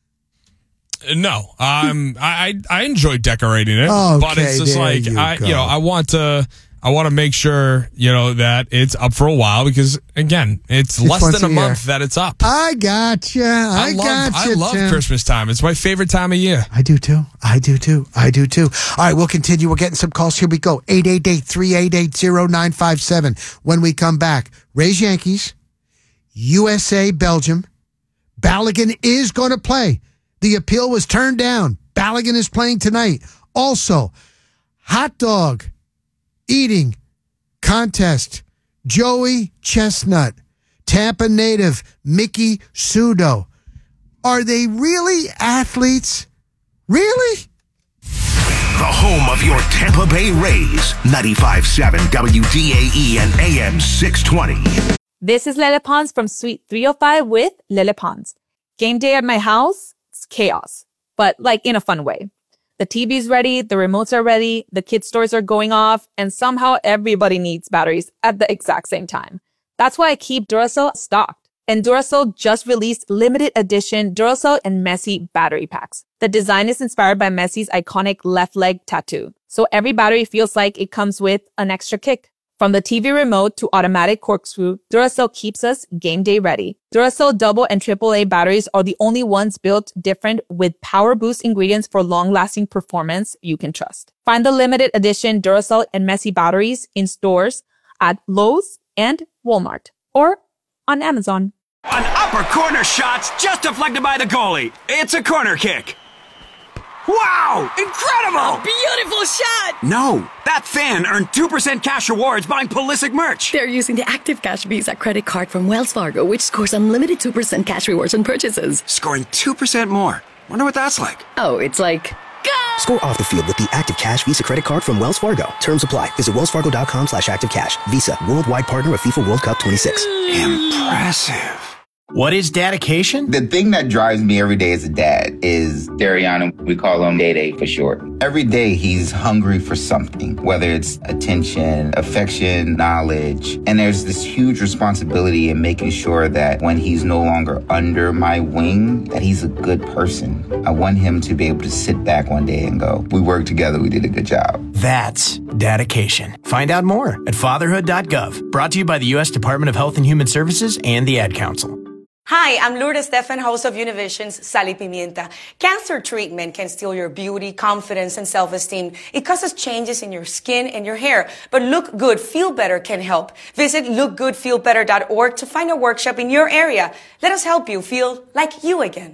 no. Um, I I I enjoy decorating it, Okay, but it's just there like you I go. you know I want to. I want to make sure, you know, that it's up for a while because, again, it's, It's less once than a, a year. month that it's up. I gotcha. I, I love, gotcha. I love Tim. Christmas time. It's my favorite time of year. I do too. I do too. I do too. All right, we'll continue. We're getting some calls. Here we go. eight eight eight, three eight eight, zero nine five seven. When we come back, Rays Yankees, U S A Belgium. Balogun is going to play. The appeal was turned down. Balogun is playing tonight. Also, hot dog eating contest. Joey Chestnut, Tampa native Mickey Sudo. Are they really athletes? Really? The home of your Tampa Bay Rays. ninety-five point seven W D A E and A M six twenty. This is Lele Pons from Suite three oh five with Lele Pons. Game day at my house, it's chaos, but like in a fun way. The T V's ready, the remotes are ready, the kid stores are going off, and somehow everybody needs batteries at the exact same time. That's why I keep Duracell stocked. And Duracell just released limited edition Duracell and Messi battery packs. The design is inspired by Messi's iconic left leg tattoo. So every battery feels like it comes with an extra kick. From the T V remote to automatic corkscrew, Duracell keeps us game day ready. Duracell double and triple A batteries are the only ones built different with power boost ingredients for long-lasting performance you can trust. Find the limited edition Duracell and Messi batteries in stores at Lowe's and Walmart or on Amazon. An upper corner shot's just deflected by the goalie. It's a corner kick. Wow! Incredible! Beautiful shot! No, that fan earned two percent cash rewards buying Pulisic merch. They're using the Active Cash Visa credit card from Wells Fargo, which scores unlimited two percent cash rewards on purchases. Scoring two percent more. Wonder what that's like. Oh, it's like... Score off the field with the Active Cash Visa credit card from Wells Fargo. Terms apply. Visit wellsfargo.com slash active cash. Visa, worldwide partner of FIFA World Cup twenty-six. Impressive. What is dedication? The thing that drives me every day as a dad is Dariana. We call him Day Day for short. Every day he's hungry for something, whether it's attention, affection, knowledge. And there's this huge responsibility in making sure that when he's no longer under my wing, that he's a good person. I want him to be able to sit back one day and go, we worked together, we did a good job. That's dedication. Find out more at fatherhood dot gov. Brought to you by the U S Department of Health and Human Services and the Ad Council. Hi, I'm Lourdes Stefan, host of Univision's Sal y Pimienta. Cancer treatment can steal your beauty, confidence, and self-esteem. It causes changes in your skin and your hair. But Look Good, Feel Better can help. Visit look good feel better dot org to find a workshop in your area. Let us help you feel like you again.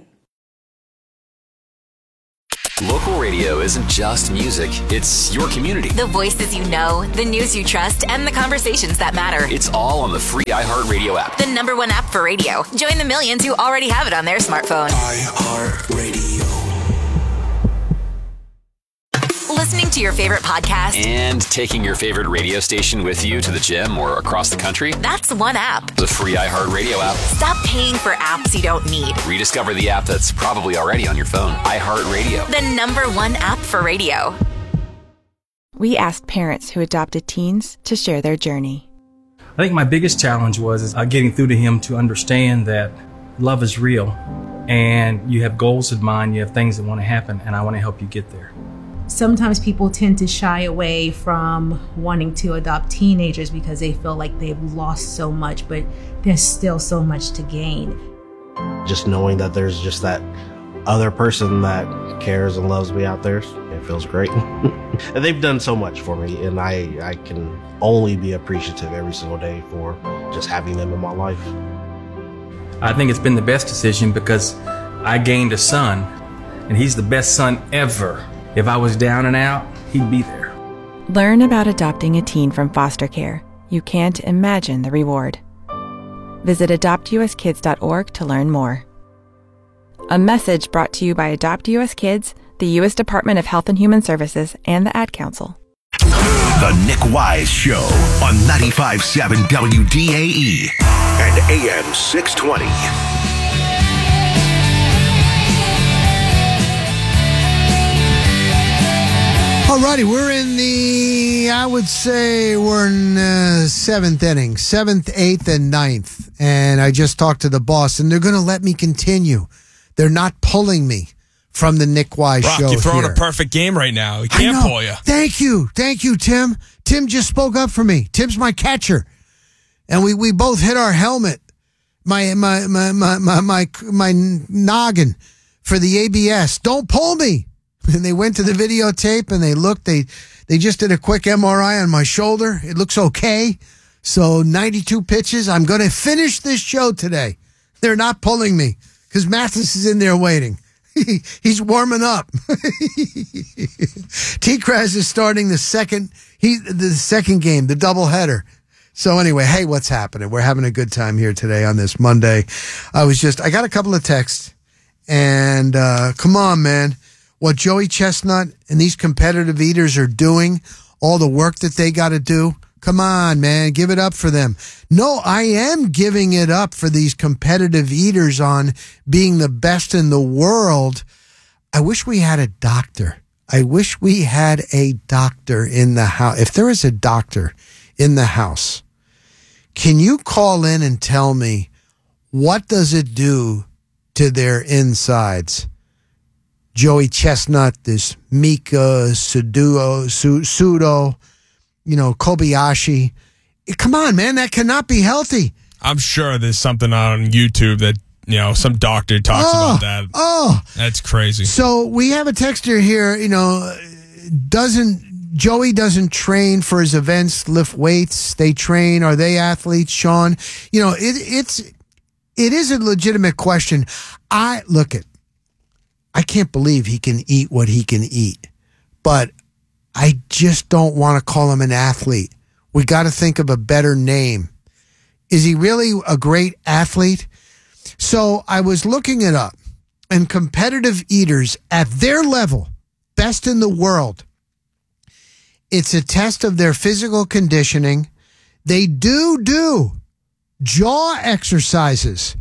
Local radio isn't just music, it's your community. The voices you know, the news you trust, and the conversations that matter. It's all on the free iHeartRadio app. The number one app for radio. Join the millions who already have it on their smartphone. iHeartRadio. Listening to your favorite podcast And taking your favorite radio station with you to the gym or across the country. That's one app. The free iHeartRadio app. Stop paying for apps you don't need. Rediscover the app that's probably already on your phone. iHeartRadio. The number one app for radio. We asked parents who adopted teens to share their journey. I think my biggest challenge was is, uh, getting through to him to understand that love is real and you have goals in mind, you have things that want to happen, and I want to help you get there. Sometimes people tend to shy away from wanting to adopt teenagers because they feel like they've lost so much, but there's still so much to gain. Just knowing that there's just that other person that cares and loves me out there, it feels great. And they've done so much for me, and I, I can only be appreciative every single day for just having them in my life. I think it's been the best decision because I gained a son, and he's the best son ever. If I was down and out, he'd be there. Learn about adopting a teen from foster care. You can't imagine the reward. Visit adopt u s kids dot org to learn more. A message brought to you by Adopt U S Kids, the U S Department of Health and Human Services, and the Ad Council. The Nick Wise Show on ninety-five point seven W D A E and A M six twenty. Alrighty, we're in the, I would say we're in the seventh inning, seventh, eighth, and ninth. And I just talked to the boss, and they're going to let me continue. They're not pulling me from the Nick Wise Brock, Show you're throwing here. a perfect game right now. He can't pull you. Thank you. Thank you, Tim. Tim just spoke up for me. Tim's my catcher. And we, we both hit our helmet, my, my, my, my, my, my, my noggin for the A B S. Don't pull me. And they went to the videotape and they looked, they they just did a quick M R I on my shoulder. It looks okay. So ninety-two pitches. I'm going to finish this show today. They're not pulling me because Mathis is in there waiting. He's warming up. T-Kraz is starting the second, he, the second game, the doubleheader. So anyway, hey, what's happening? We're having a good time here today on this Monday. I was just, I got a couple of texts and uh, come on, man. What Joey Chestnut and these competitive eaters are doing, all the work that they got to do. Come on, man, give it up for them. No, I am giving it up for these competitive eaters on being the best in the world. I wish we had a doctor. I wish we had a doctor in the house. If there is a doctor in the house, can you call in and tell me what does it do to their insides? Joey Chestnut, this Mika Sudo, Sudo, you know, Kobayashi. Come on, man, that cannot be healthy. I'm sure there's something on YouTube that, you know, some doctor talks oh, about that. Oh, that's crazy. So we have a texter here, you know, doesn't, Joey doesn't train for his events, lift weights. They train. Are they athletes, Sean? You know, it, it's, it is a legitimate question. I, look at, I can't believe he can eat what he can eat, but I just don't want to call him an athlete. We got to think of a better name. Is he really a great athlete? So I was looking it up, and competitive eaters at their level, best in the world, it's a test of their physical conditioning. They do do jaw exercises.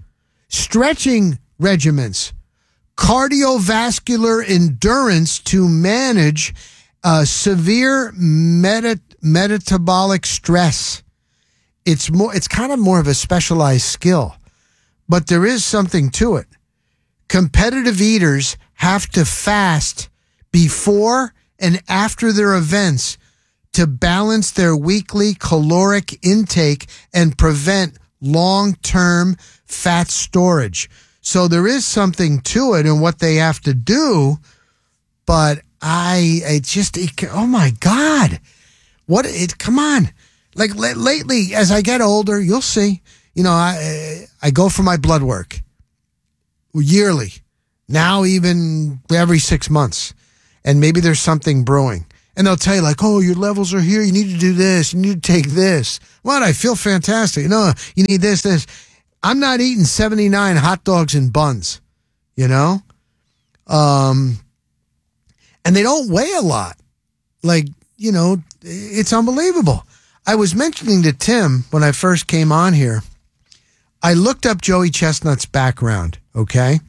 stretching regimens, cardiovascular endurance to manage uh, severe meta- metabolic stress. It's more. It's kind of more of a specialized skill, but there is something to it. Competitive eaters have to fast before and after their events to balance their weekly caloric intake and prevent long-term fat storage. So there is something to it in what they have to do, but I, it just, it, oh my God, what, it, come on. Like l- lately, as I get older, you'll see, you know, I, I go for my blood work yearly, now even every six months, and maybe there's something brewing. And they'll tell you like, oh, your levels are here. You need to do this. You need to take this. What? I feel fantastic. No, you need this, this. I'm not eating seventy-nine hot dogs and buns, you know? Um, and they don't weigh a lot. Like, you know, it's unbelievable. I was mentioning to Tim when I first came on here, I looked up Joey Chestnut's background, okay?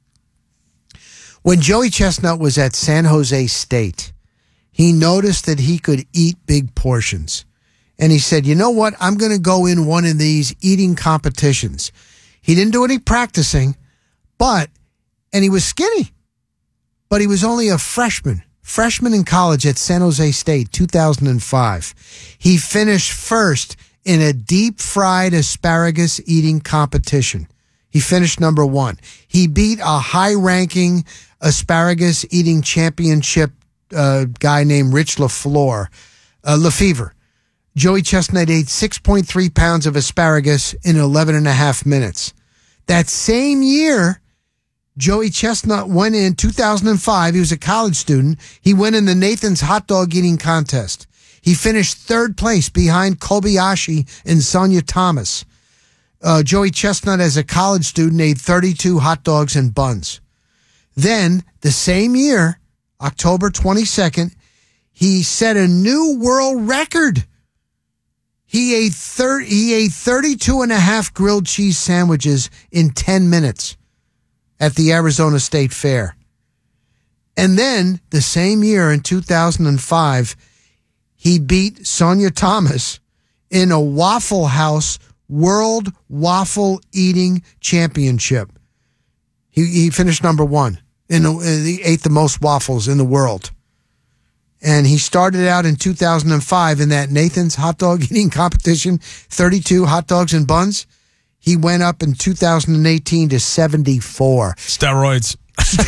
When Joey Chestnut was at San Jose State, he noticed that he could eat big portions. And he said, you know what? I'm going to go in one of these eating competitions. He didn't do any practicing, but, and he was skinny, but he was only a freshman, freshman in college at San Jose State, two thousand five. He finished first in a deep fried asparagus eating competition. He finished number one. He beat a high ranking asparagus eating championship uh, guy named Rich LaFleur, uh, Lefevre. Joey Chestnut ate six point three pounds of asparagus in eleven and a half minutes. That same year, Joey Chestnut went in two thousand five. He was a college student. He went in the Nathan's hot dog eating contest. He finished third place behind Kobayashi and Sonia Thomas. Uh, Joey Chestnut, as a college student, ate thirty-two hot dogs and buns. Then, the same year, October twenty-second, he set a new world record. He ate thirty, he ate thirty-two and a half grilled cheese sandwiches in ten minutes at the Arizona State Fair. And then, the same year in two thousand five, he beat Sonia Thomas in a Waffle House World Waffle Eating Championship. He, he finished number one. In the, he ate the most waffles in the world. And he started out in two thousand five in that Nathan's hot dog eating competition, thirty-two hot dogs and buns. He went up in two thousand eighteen to seventy-four. Steroids.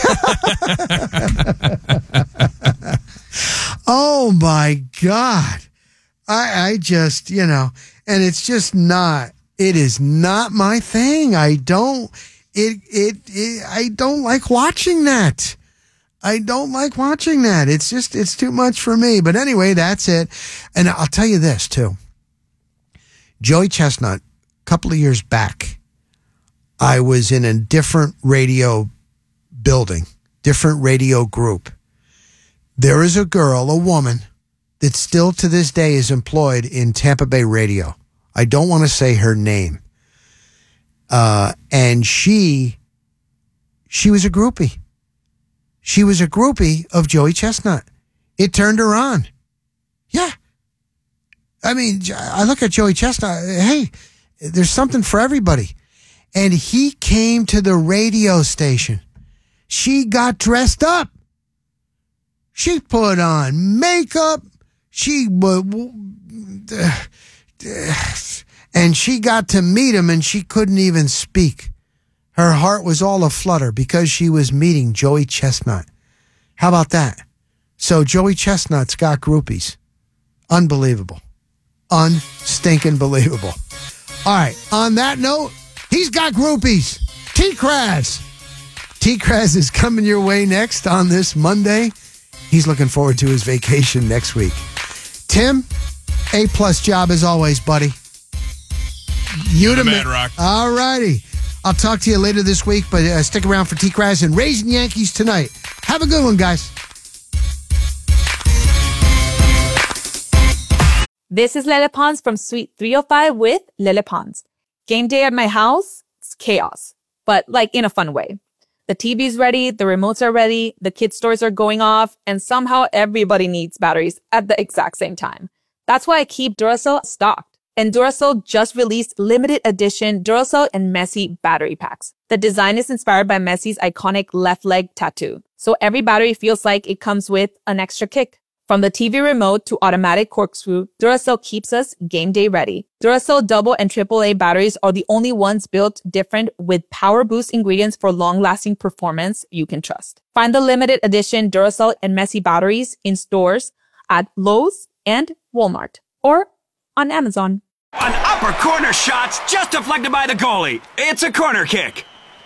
Oh my God. I, I just, you know, and it's just not, it is not my thing. I don't, it, it, it I don't like watching that. I don't like watching that. It's just, it's too much for me. But anyway, that's it. And I'll tell you this too. Joey Chestnut, a couple of years back, I was in a different radio building, different radio group. There is a girl, a woman, that still to this day is employed in Tampa Bay radio. I don't want to say her name. Uh, and she, she was a groupie. She was a groupie of Joey Chestnut. It turned her on. Yeah. I mean, I look at Joey Chestnut. Hey, there's something for everybody. And he came to the radio station. She got dressed up. She put on makeup. She and she got to meet him, and she couldn't even speak. Her heart was all aflutter because she was meeting Joey Chestnut. How about that? So Joey Chestnut's got groupies. Unbelievable. Unstinking believable. All right. On that note, he's got groupies. T-Kraz. T-Kraz is coming your way next on this Monday. He's looking forward to his vacation next week. Tim, A-plus job as always, buddy. You the man, Rock. All righty. I'll talk to you later this week, but uh, stick around for T-Kraz and Raising Yankees tonight. Have a good one, guys. This is Lele Pons from Suite three oh five with Lele Pons. Game day at my house, it's chaos. but like in a fun way. The T V's ready, the remotes are ready, the kids' toys are going off, and somehow everybody needs batteries at the exact same time. That's why I keep Duracell stocked. And Duracell just released limited edition Duracell and Messi battery packs. The design is inspired by Messi's iconic left leg tattoo. So every battery feels like it comes with an extra kick. From the T V remote to automatic corkscrew, Duracell keeps us game day ready. Duracell double and triple A batteries are the only ones built different with power boost ingredients for long-lasting performance you can trust. Find the limited edition Duracell and Messi batteries in stores at Lowe's and Walmart or on Amazon. An upper corner shot's just deflected by the goalie. It's a corner kick.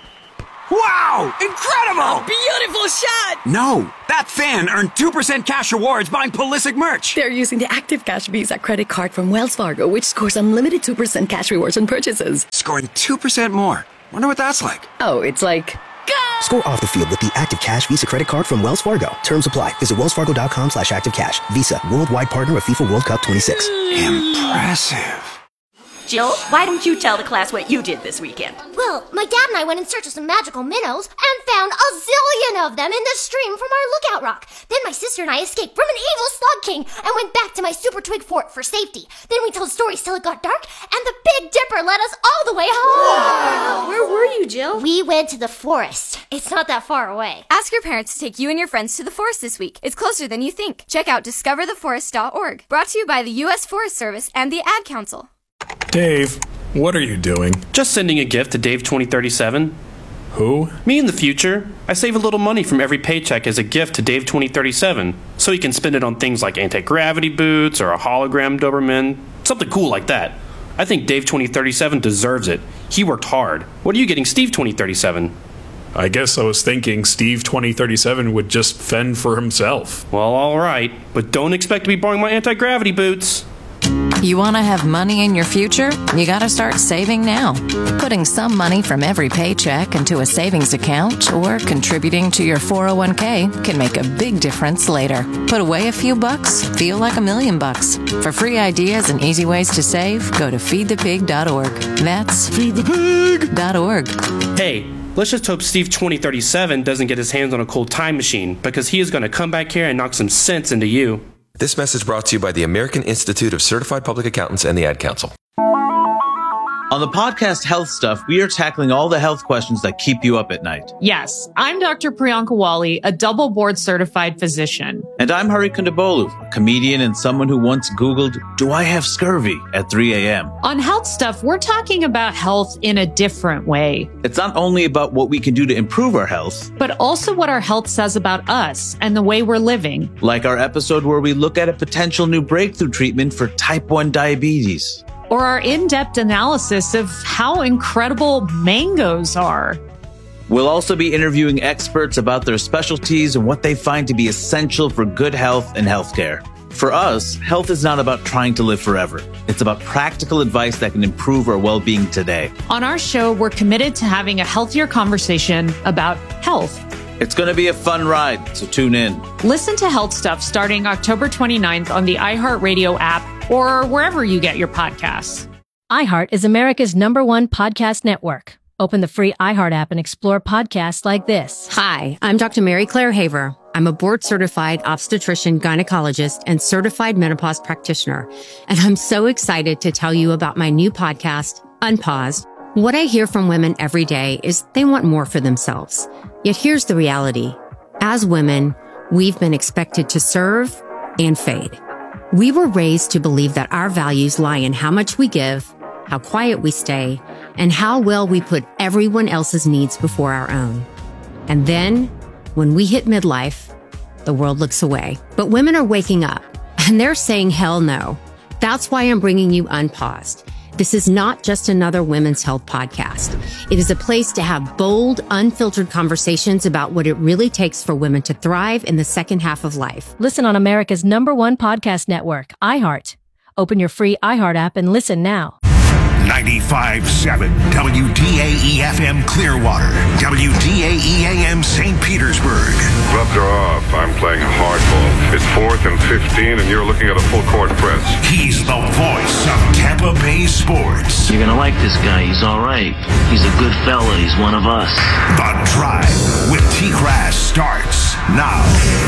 Wow! Incredible! Beautiful shot! No, that fan earned two percent cash rewards buying Pulisic merch. They're using the Active Cash Visa credit card from Wells Fargo, which scores unlimited two percent cash rewards on purchases. Scoring two percent more. Wonder what that's like. Oh, it's like... Score off the field with the Active Cash Visa credit card from Wells Fargo. Terms apply. Visit wellsfargo.com slash active cash. Visa, worldwide partner of FIFA World Cup twenty-six. Impressive. Jill, why don't you tell the class what you did this weekend? Well, my dad and I went in search of some magical minnows and found a zillion of them in the stream from our lookout rock. Then my sister and I escaped from an evil slug king and went back to my super twig fort for safety. Then we told stories till it got dark, and the Big Dipper led us all the way home. Wow. Where were you, Jill? We went to the forest. It's not that far away. Ask your parents to take you and your friends to the forest this week. It's closer than you think. Check out discover the forest dot org. Brought to you by the U S Forest Service and the Ad Council. Dave, what are you doing? Just sending a gift to Dave twenty thirty-seven. Who? Me in the future. I save a little money from every paycheck as a gift to Dave twenty thirty-seven, so he can spend it on things like anti-gravity boots or a hologram Doberman, something cool like that. I think Dave twenty thirty-seven deserves it. He worked hard. What are you getting Steve twenty thirty-seven? I guess I was thinking Steve twenty thirty-seven would just fend for himself. Well, alright, but don't expect to be borrowing my anti-gravity boots. You want to have money in your future? You got to start saving now. Putting some money from every paycheck into a savings account or contributing to your four oh one k can make a big difference later. Put away a few bucks, feel like a million bucks. For free ideas and easy ways to save, go to feed the pig dot org. That's feed the pig dot org. Hey, let's just hope Steve twenty thirty-seven doesn't get his hands on a cold time machine, because he is going to come back here and knock some sense into you. This message brought to you by the American Institute of Certified Public Accountants and the Ad Council. On the podcast Health Stuff, we are tackling all the health questions that keep you up at night. Yes, I'm Doctor Priyanka Wali, a double board certified physician. And I'm Hari Kondabolu, a comedian and someone who once Googled, do I have scurvy at three a.m. On Health Stuff, we're talking about health in a different way. It's not only about what we can do to improve our health, but also what our health says about us and the way we're living. Like our episode where we look at a potential new breakthrough treatment for type one diabetes. Or our in-depth analysis of how incredible mangoes are. We'll also be interviewing experts about their specialties and what they find to be essential for good health and healthcare. For us, health is not about trying to live forever. It's about practical advice that can improve our well-being today. On our show, we're committed to having a healthier conversation about health. It's going to be a fun ride, so tune in. Listen to Health Stuff starting October twenty-ninth on the iHeartRadio app or wherever you get your podcasts. iHeart is America's number one podcast network. Open the free iHeart app and explore podcasts like this. Hi, I'm Doctor Mary Claire Haver. I'm a board-certified obstetrician, gynecologist, and certified menopause practitioner. And I'm so excited to tell you about my new podcast, Unpaused. What I hear from women every day is they want more for themselves. Yet here's the reality. As women, we've been expected to serve and fade. We were raised to believe that our values lie in how much we give, how quiet we stay, and how well we put everyone else's needs before our own. And then, when we hit midlife, the world looks away. But women are waking up, and they're saying hell no. That's why I'm bringing you Unpaused. This is not just another women's health podcast. It is a place to have bold, unfiltered conversations about what it really takes for women to thrive in the second half of life. Listen on America's number one podcast network, iHeart. Open your free iHeart app and listen now. ninety-five point seven W D A E F M Clearwater, W D A E A M Saint Petersburg. Gloves are off. I'm playing hardball. It's fourth and fifteen, and you're looking at a full court press. He's the voice of Tampa Bay sports. You're going to like this guy. He's all right. He's a good fella. He's one of us. The Drive with T-Crass starts now.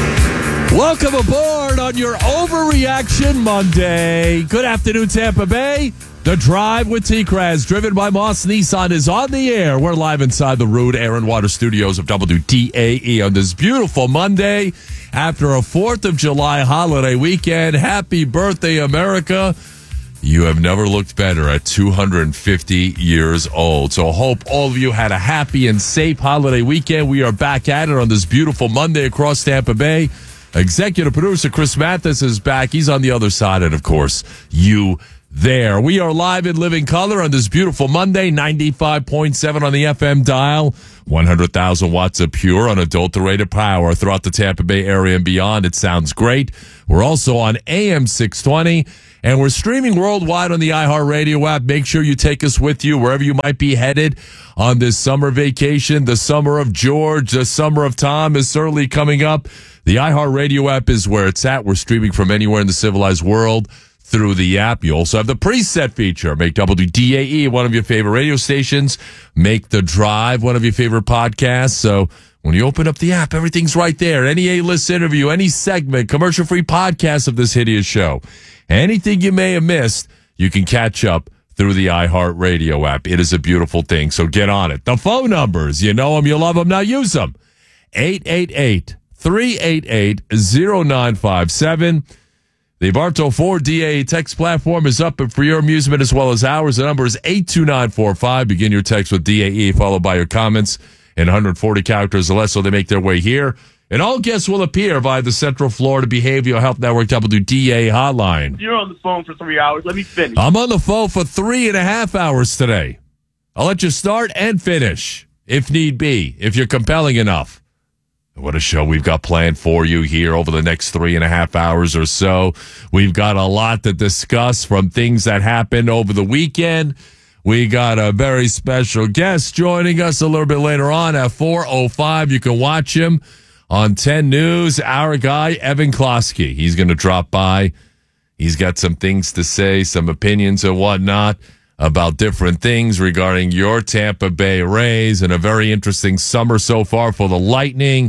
Welcome aboard on your Overreaction Monday. Good afternoon, Tampa Bay. The Drive with T-Crass, driven by Moss Nissan, is on the air. We're live inside the Rude Air and Water Studios of W D A E on this beautiful Monday after a fourth of July holiday weekend. Happy birthday, America. You have never looked better at two hundred fifty years old. So hope all of you had a happy and safe holiday weekend. We are back at it on this beautiful Monday across Tampa Bay. Executive producer Chris Mathis is back. He's on the other side. And, of course, you there. We are live in living color on this beautiful Monday, ninety-five point seven on the F M dial, one hundred thousand watts of pure unadulterated power throughout the Tampa Bay area and beyond. It sounds great. We're also on A M six twenty, and we're streaming worldwide on the iHeartRadio app. Make sure you take us with you wherever you might be headed on this summer vacation. The summer of George, the summer of Tom is certainly coming up. The iHeartRadio app is where it's at. We're streaming from anywhere in the civilized world through the app. You also have the preset feature. Make W D A E one of your favorite radio stations. Make The Drive one of your favorite podcasts. So when you open up the app, everything's right there. Any A-list interview, any segment, commercial-free podcast of this hideous show. Anything you may have missed, you can catch up through the iHeartRadio app. It is a beautiful thing, so get on it. The phone numbers, you know them, you love them, now use them. eight eight eight, three eight eight, zero nine five seven. The Bartow Ford D A E text platform is up for your amusement as well as ours. The number is eight two nine four five. Begin your text with D A E, followed by your comments in one hundred forty characters or less, so they make their way here. And all guests will appear via the Central Florida Behavioral Health Network W D A E hotline. You're on the phone for three hours. Let me finish. I'm on the phone for three and a half hours today. I'll let you start and finish, if need be, if you're compelling enough. What a show we've got planned for you here over the next three and a half hours or so. We've got a lot to discuss from things that happened over the weekend. We got a very special guest joining us a little bit later on at four oh five. You can watch him on ten News. Our guy, Evan Klosky. He's going to drop by. He's got some things to say, some opinions and whatnot about different things regarding your Tampa Bay Rays, and a very interesting summer so far for the Lightning.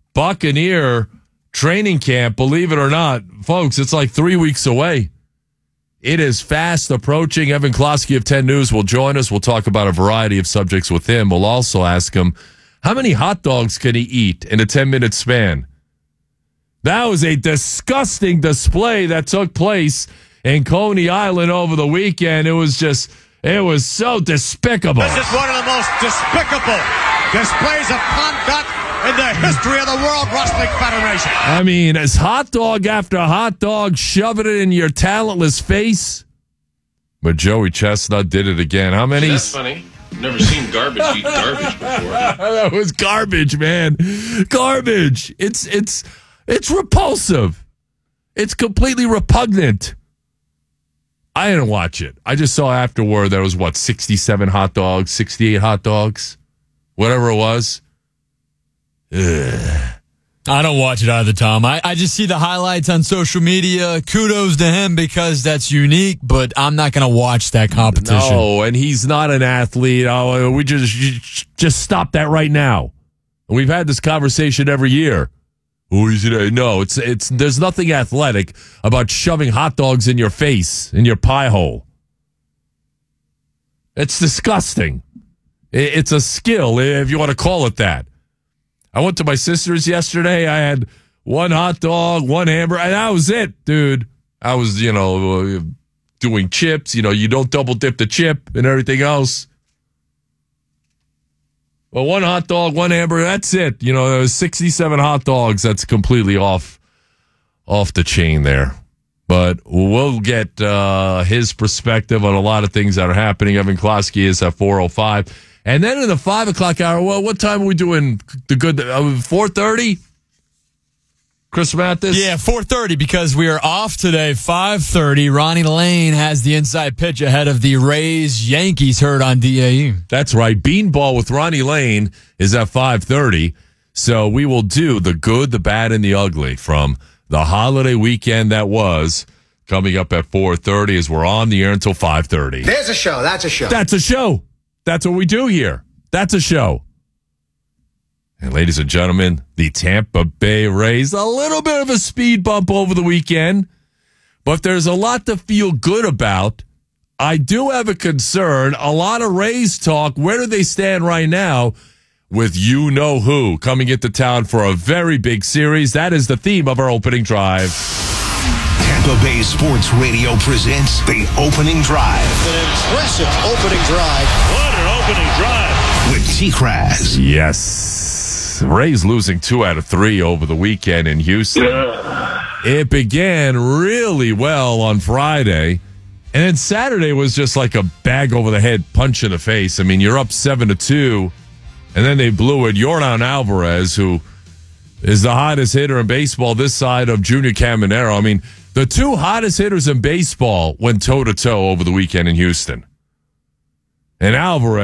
Buccaneer training camp, believe it or not, folks, it's like three weeks away. It is fast approaching. Evan Klosky of ten News will join us. We'll talk about a variety of subjects with him. We'll also ask him, how many hot dogs can he eat in a ten-minute span? That was a disgusting display that took place in Coney Island over the weekend. It was just, it was so despicable. This is one of the most despicable displays of conduct in the history of the World Wrestling Federation. I mean, as hot dog after hot dog, shoving it in your talentless face. But Joey Chestnut did it again. How many? That's funny. Never seen garbage eat garbage before. That was garbage, man. Garbage. It's it's it's repulsive. It's completely repugnant. I didn't watch it. I just saw afterward there was, what, sixty-seven hot dogs, sixty-eight hot dogs, whatever it was. Ugh. I don't watch it either, Tom. I, I just see the highlights on social media. Kudos to him because that's unique, but I'm not going to watch that competition. No, and he's not an athlete. Oh, we just just stop that right now. We've had this conversation every year. Who is it? No, it's it's. There's nothing athletic about shoving hot dogs in your face, in your pie hole. It's disgusting. It's a skill, if you want to call it that. I went to my sister's yesterday. I had one hot dog, one hamburger, and that was it, dude. I was, you know, doing chips. You know, you don't double dip the chip and everything else. Well, one hot dog, one hamburger, that's it. You know, there was sixty-seven hot dogs. That's completely off, off the chain there. But we'll get uh, his perspective on a lot of things that are happening. Evan Klosky is at four oh five. And then in the five o'clock hour, well, what time are we doing the good? Uh, four thirty? Chris Mathis? Yeah, four thirty because we are off today. five thirty, Ronnie Lane has the inside pitch ahead of the Rays-Yankees heard on D A E. That's right. Beanball with Ronnie Lane is at five thirty. So we will do the good, the bad, and the ugly from the holiday weekend that was coming up at four thirty as we're on the air until five thirty. There's a show. That's a show. That's a show. That's what we do here. That's a show. And ladies and gentlemen, the Tampa Bay Rays, a little bit of a speed bump over the weekend, but there's a lot to feel good about. I do have a concern. A lot of Rays talk. Where do they stand right now with you-know-who coming into town for a very big series? That is the theme of our opening drive. Tampa Bay Sports Radio presents the opening drive. An impressive opening drive. What an opening drive. With T-Kraz. Yes. Rays losing two out of three over the weekend in Houston. It began really well on Friday, and then Saturday was just like a bag over the head punch in the face. I mean, you're up seven to two, and then they blew it. Yordan Alvarez, who is the hottest hitter in baseball this side of Junior Caminero. I mean, the two hottest hitters in baseball went toe to toe over the weekend in Houston. And Alvarez